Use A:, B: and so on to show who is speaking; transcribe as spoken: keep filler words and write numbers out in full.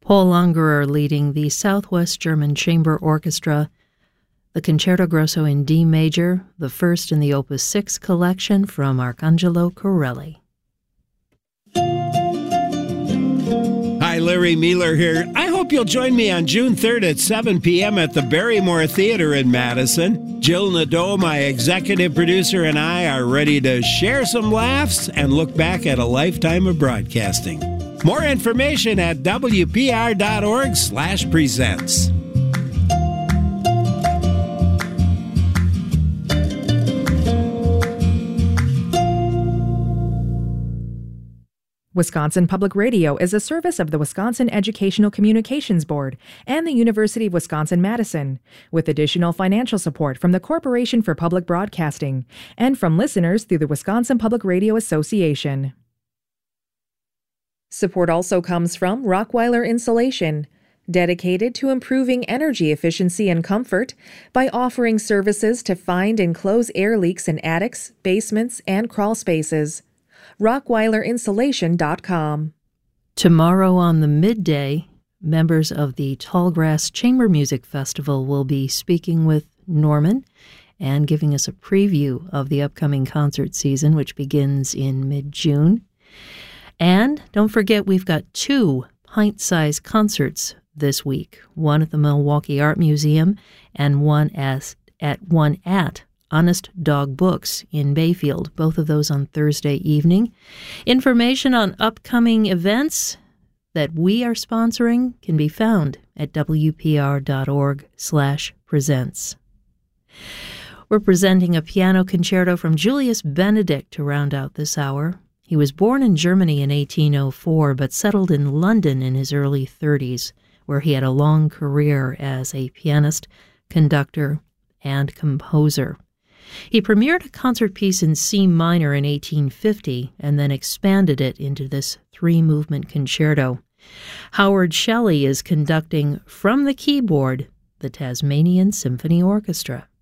A: Paul Ungerer leading the Southwest German Chamber Orchestra, the Concerto Grosso in D major, the first in the Opus six collection from Arcangelo Corelli.
B: Hi, Larry Mueller here. I hope you'll join me on June third at seven p.m. at the Barrymore Theater in Madison. Jill Nadeau, my executive producer, and I are ready to share some laughs and look back at a lifetime of broadcasting. More information at W P R dot org slash presents.
C: Wisconsin Public Radio is a service of the Wisconsin Educational Communications Board and the University of Wisconsin-Madison, with additional financial support from the Corporation for Public Broadcasting and from listeners through the Wisconsin Public Radio Association. Support also comes from Rockweiler Insulation, dedicated to improving energy efficiency and comfort by offering services to find and close air leaks in attics, basements, and crawl spaces. Rockweiler Insulation dot com.
A: Tomorrow on the midday, members of the Tallgrass Chamber Music Festival will be speaking with Norman and giving us a preview of the upcoming concert season, which begins in mid-June. And don't forget, we've got two pint-sized concerts this week, one at the Milwaukee Art Museum and one as, at one at Honest Dog Books in Bayfield, both of those on Thursday evening. Information on upcoming events that we are sponsoring can be found at W P R dot org slash presents. We're presenting a piano concerto from Julius Benedict to round out this hour. He was born in Germany in eighteen oh four, but settled in London in his early thirties, where he had a long career as a pianist, conductor, and composer. He premiered a concert piece in C minor in eighteen fifty and then expanded it into this three-movement concerto. Howard Shelley is conducting from the keyboard the Tasmanian Symphony Orchestra.